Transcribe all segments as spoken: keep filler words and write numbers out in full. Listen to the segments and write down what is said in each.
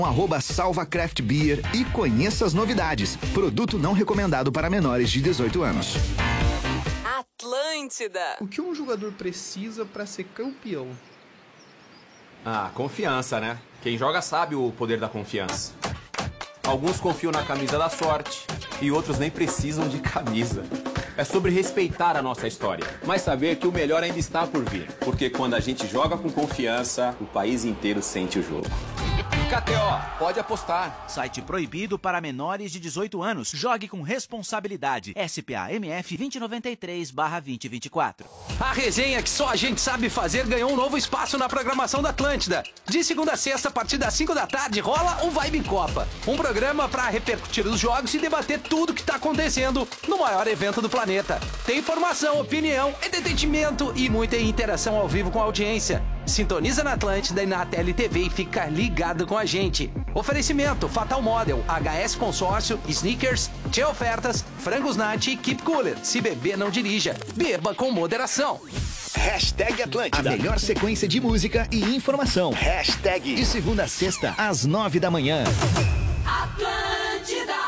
Arroba Salva Craft Beer e conheça as novidades. Produto não recomendado para menores de dezoito anos. Atlântida. O que um jogador precisa para ser campeão? Ah, confiança, né? Quem joga sabe o poder da confiança. Alguns confiam na camisa da sorte e outros nem precisam de camisa. É sobre respeitar a nossa história, mas saber que o melhor ainda está por vir. Porque quando a gente joga com confiança, o país inteiro sente o jogo. K T O, pode apostar. Site proibido para menores de dezoito anos. Jogue com responsabilidade. S P A M F vinte noventa e três barra vinte vinte e quatro. A resenha que só a gente sabe fazer ganhou um novo espaço na programação da Atlântida. De segunda a sexta, a partir das cinco da tarde, rola o Vibe em Copa. Um programa para repercutir os jogos e debater tudo que está acontecendo no maior evento do planeta. Tem informação, opinião, entretenimento e muita interação ao vivo com a audiência. Sintoniza na Atlântida e na Tele T V e fica ligado com a gente. Oferecimento Fatal Model, H S Consórcio, Sneakers, Tchê Ofertas, Frangos Nati e Keep Cooler. Se beber, não dirija. Beba com moderação. Hashtag Atlântida. A melhor sequência de música e informação. Hashtag. De segunda a sexta, às nove da manhã. Atlântida.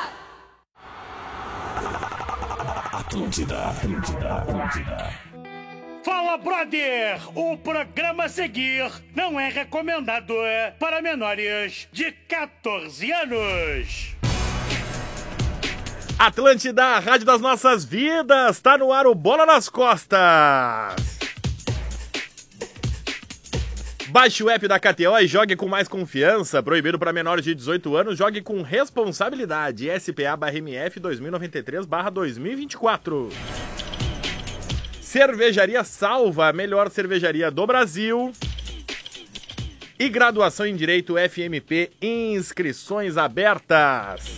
Atlântida, Atlântida, Atlântida. Fala, brother! O programa a seguir não é recomendado para menores de quatorze anos. Atlântida, a rádio das nossas vidas, tá no ar o Bola nas Costas. Baixe o app da K T O e jogue com mais confiança. Proibido para menores de dezoito anos, jogue com responsabilidade. S P A barra M F dois mil e noventa e três barra dois mil e vinte e quatro. Cervejaria Salva, a melhor cervejaria do Brasil. E graduação em Direito F M P, inscrições abertas.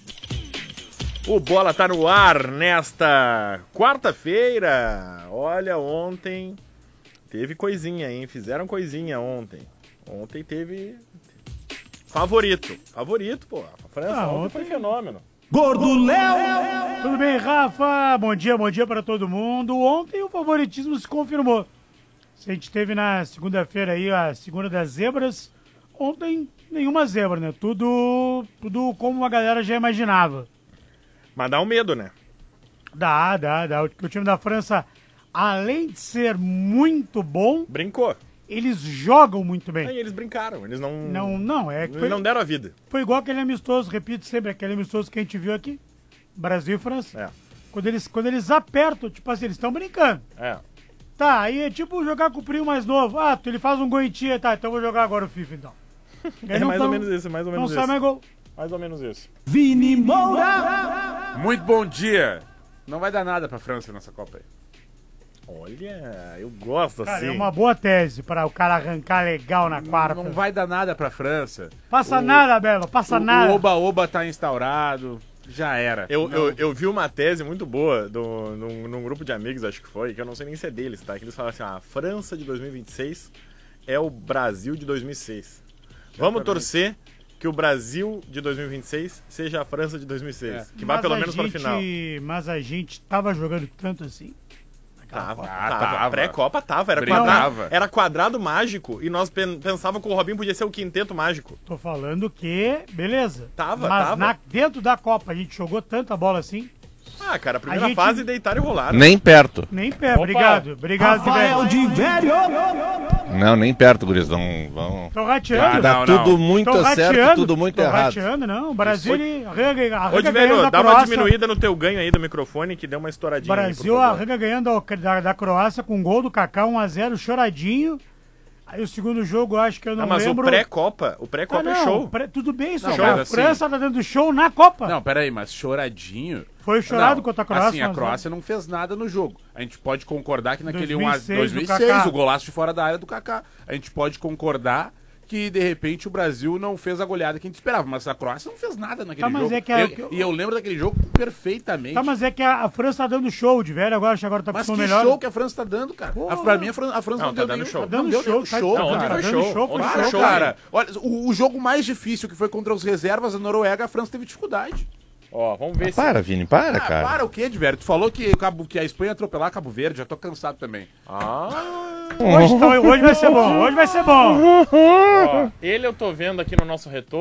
O Bola tá no ar nesta quarta-feira. Olha, ontem teve coisinha, hein? Fizeram coisinha ontem. Ontem teve favorito. Favorito, pô. A França ah, ontem foi fenômeno. Gordo Léo! Tudo bem, Rafa? Bom dia, bom dia para todo mundo. Ontem o favoritismo se confirmou. A gente teve na segunda-feira aí a segunda das zebras. Ontem, nenhuma zebra, né? Tudo, tudo como a galera já imaginava. Mas dá um medo, né? Dá, dá, dá. O time da França, além de ser muito bom... Brincou. Eles jogam muito bem. Aí eles brincaram, eles não... Não, não, é... Eles foi, não deram a vida. Foi igual aquele amistoso, repito sempre, aquele amistoso que a gente viu aqui, Brasil e França. É. Quando eles, quando eles apertam, tipo assim, eles estão brincando. É. Tá, aí é tipo jogar com o primo mais novo. Ah, ele faz um gol em tia, tá, então eu vou jogar agora o FIFA, então. É mais tão, ou menos isso, mais ou menos não isso. Não sai mais gol. Mais ou menos isso. Vini Moura! Muito bom dia. Não vai dar nada pra França nessa Copa aí. Olha, eu gosto cara, assim. É uma boa tese para o cara arrancar legal na quarta. Não, não vai dar nada pra França. Passa o, nada, Belo, passa o, nada. O Oba-Oba tá instaurado, já era. Eu, eu, eu vi uma tese muito boa do, num, num grupo de amigos, acho que foi, que eu não sei nem se é deles, tá? Que eles falam assim, ah, a França de dois mil e vinte e seis é o Brasil de dois mil e seis. Vamos torcer que o Brasil de dois mil e vinte e seis seja a França de dois mil e seis. É. Que vá pelo menos gente, para o final. Mas a gente tava jogando tanto assim. Tava, ah, tava. tava. A pré-copa tava, era quadrado, era quadrado mágico e nós pensávamos que o Robinho podia ser o quinteto mágico. Tô falando que, beleza. Tava, mas tava. Na, dentro da Copa a gente jogou tanta bola assim. Ah, cara, a primeira a gente... fase deitaram e rolaram. Nem perto. Nem perto, obrigado. Obrigado, Rafael de velho. Não, nem perto, gurizão. Vão... Tô rateando. Dá tudo muito Tô certo rateando. tudo muito Tô errado. rateando, não. O Brasil, ele arranca, arranca Ô, de velho, dá uma diminuída no teu ganho aí do microfone que deu uma estouradinha. O Brasil aí, arranca ganhando da, da Croácia com um gol do Kaká, um a zero, choradinho. Aí o segundo jogo, eu acho que eu não, não mas lembro. Mas o pré-copa, o pré-copa ah, é show. Pré, tudo bem, isso. Não, A assim, França tá dando show na Copa. Não, peraí, mas choradinho... Foi chorado não, contra a Croácia. Assim, a Croácia não fez nada no jogo. A gente pode concordar que naquele dois mil e seis, dois mil e seis o golaço de fora da área do Kaká. A gente pode concordar que, de repente, o Brasil não fez a goleada que a gente esperava. Mas a Croácia não fez nada naquele tá, mas jogo. É que a... eu, e eu lembro daquele jogo perfeitamente. Tá, mas é que a, a França tá dando show, de velho, agora, agora tá com mas o que melhor. show que a França tá dando, cara. A, pra mim, a França, a França não, não tá deu dando nenhum, show. Tá dando não show, deu tá, show, tá, cara. tá dando show, show, foi Para, show, cara. Olha, o, o jogo mais difícil, que foi contra os reservas da Noruega, a França teve dificuldade. Ó, vamos ver ah, se... Para, Vini, para, ah, cara. Para o quê, de velho? Tu falou que, que a Espanha ia atropelar Cabo Verde, já tô cansado também. Ah... Hoje, hoje vai ser bom, hoje vai ser bom. Ó, ele eu tô vendo aqui no nosso retorno.